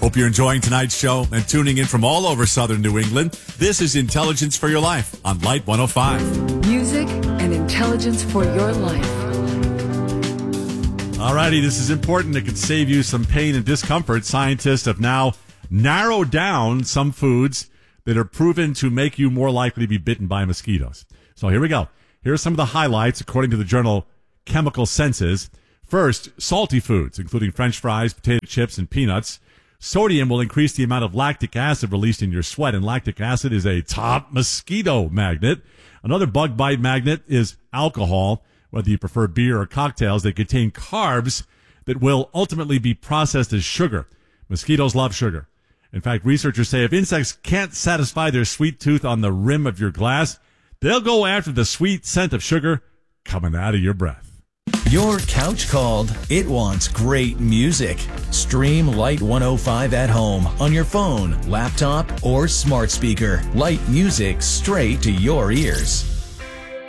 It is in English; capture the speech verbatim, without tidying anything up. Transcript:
Hope you're enjoying tonight's show and tuning in from all over southern New England. This is Intelligence for Your Life on Light one oh five. Music and intelligence for your life. Alrighty, this is important. It could save you some pain and discomfort. Scientists have now narrowed down some foods that are proven to make you more likely to be bitten by mosquitoes. So here we go. Here are some of the highlights according to the journal Chemical Senses. First, salty foods, including French fries, potato chips, and peanuts. Sodium will increase the amount of lactic acid released in your sweat, and lactic acid is a top mosquito magnet. Another bug bite magnet is alcohol. Whether you prefer beer or cocktails, they contain carbs that will ultimately be processed as sugar. Mosquitoes love sugar. In fact, researchers say if insects can't satisfy their sweet tooth on the rim of your glass, they'll go after the sweet scent of sugar coming out of your breath. Your couch called. It wants great music. Stream Light one oh five at home on your phone, laptop, or smart speaker. Light music straight to your ears.